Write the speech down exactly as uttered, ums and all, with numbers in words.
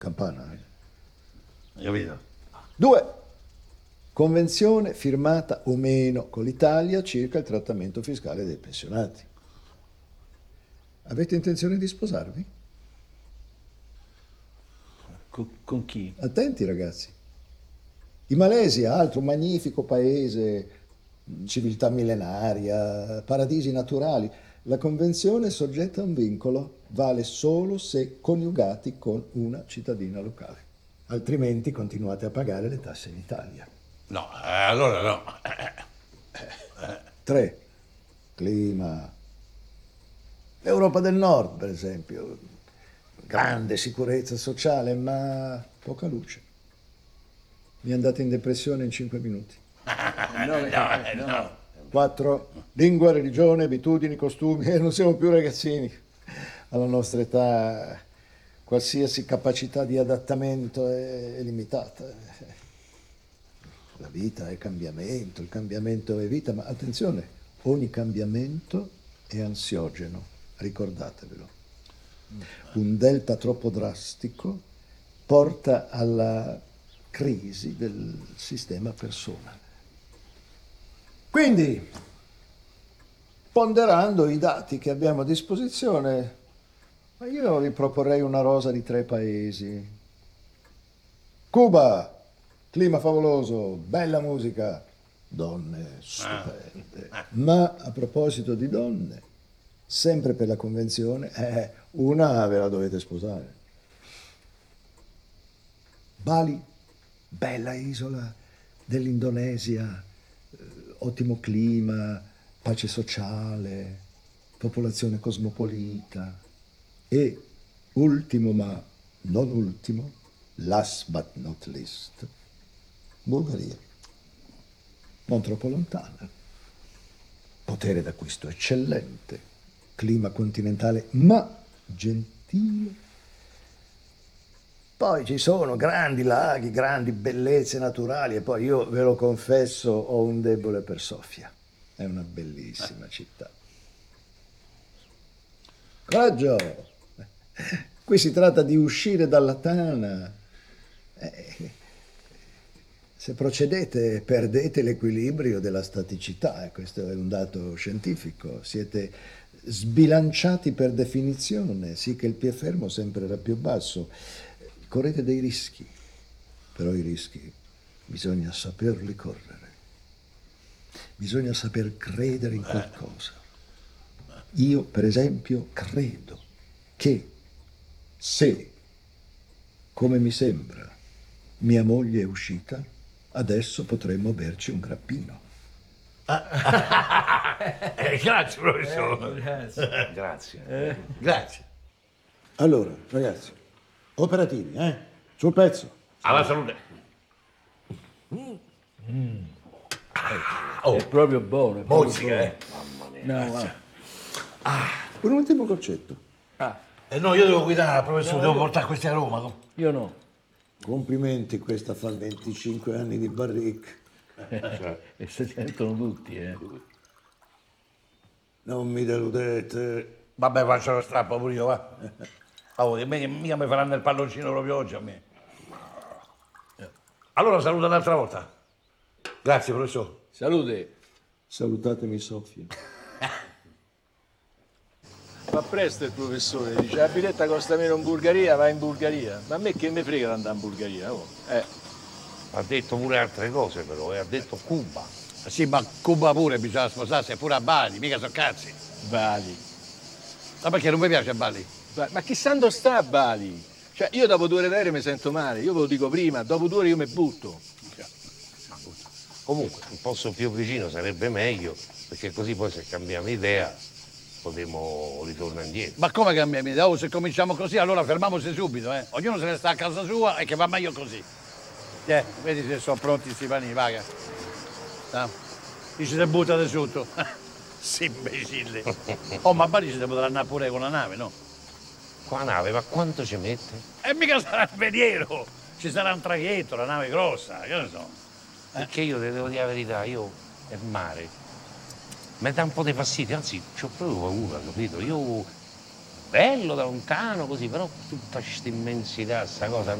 Campana. Hai capito? Due. Convenzione firmata o meno con l'Italia circa il trattamento fiscale dei pensionati. Avete intenzione di sposarvi? Con, con chi? Attenti ragazzi. In Malesia, altro magnifico paese, civiltà millenaria, paradisi naturali, la convenzione è soggetta a un vincolo, vale solo se coniugati con una cittadina locale. Altrimenti continuate a pagare le tasse in Italia. No, eh, allora no. Tre. Clima. L'Europa del Nord, per esempio. Grande sicurezza sociale, ma poca luce. Mi andate in depressione in cinque minuti. No, no, no. Quattro. Lingua, religione, abitudini, costumi. Eh, non siamo più ragazzini. Alla nostra età qualsiasi capacità di adattamento è, è limitata. La vita è cambiamento, il cambiamento è vita, ma attenzione, ogni cambiamento è ansiogeno, ricordatevelo. Un delta troppo drastico porta alla crisi del sistema persona. Quindi, ponderando i dati che abbiamo a disposizione, io vi proporrei una rosa di tre paesi. Cuba, clima favoloso, bella musica, donne stupende. Ma a proposito di donne, sempre per la convenzione, eh, una ve la dovete sposare. Bali, bella isola dell'Indonesia, eh, ottimo clima, pace sociale, popolazione cosmopolita e, ultimo ma non ultimo, last but not least, Bulgaria. Non troppo lontana. Potere d'acquisto eccellente, clima continentale ma gentile. Poi ci sono grandi laghi, grandi bellezze naturali e poi io ve lo confesso ho un debole per Sofia. È una bellissima città. Coraggio! Qui si tratta di uscire dalla tana. Eh, se procedete perdete l'equilibrio della staticità, e questo è un dato scientifico. Siete sbilanciati per definizione, sì che il piede fermo sempre era più basso. Correte dei rischi, però i rischi bisogna saperli correre. Bisogna saper credere in qualcosa. Io, per esempio, credo che se, come mi sembra, mia moglie è uscita, adesso potremmo berci un grappino. Eh, grazie, professore. Eh, grazie. Grazie. Eh. Grazie. Allora, ragazzi, operativi, eh? Sul pezzo. Alla salute. Mm. Oh. È proprio buono. È proprio Mozzica, buono. eh. Mamma mia. No, va. Ah, un ultimo concetto. Ah. Eh no, io devo guidare, professore, No, devo io- portare questi a Roma. no? Io no. Complimenti, questa fa venticinque anni di barric. E si sentono tutti, eh. Non mi deludete. Vabbè, faccio lo strappo pure io, va. Oh, che me- mica mi faranno il palloncino proprio oggi a me. Allora saluto un'altra volta. Grazie, professore. Salute. Salutatemi Sofia. Fa presto il professore, dice la biletta costa meno in Bulgaria, vai in Bulgaria. Ma a me che mi frega di andare in Bulgaria? Oh. Eh. Ha detto pure altre cose però, e ha detto Cuba. Sì, ma Cuba pure bisogna sposarsi, è pure a Bali, mica so cazzi. Bali. Ma perché non mi piace a Bali? Ma, ma chissà dove sta a Bali? Cioè, io dopo due ore d'aereo mi sento male, io ve lo dico prima, dopo due ore io mi butto. Comunque, un posto più vicino sarebbe meglio, perché così poi se cambiamo idea potremo ritornare indietro. Ma come cambiamo idea? Oh, se cominciamo così allora fermiamoci subito, eh. Ognuno se ne sta a casa sua e che va meglio così. Eh, vedi se sono pronti sti panini, vaga. Ah. Dici se buttate sotto. Sì, imbecille. Oh, ma a Bali ci si potrà andare pure con la nave, no? Con la nave, ma quanto ci mette? E mica sarà il veliero! Ci sarà un traghetto, la nave grossa, che ne so. Perché io ti devo dire la verità, io è mare. Mi dà un po' di fastidio, anzi, c'ho proprio paura, capito? Io bello da lontano così, però tutta questa immensità, sta cosa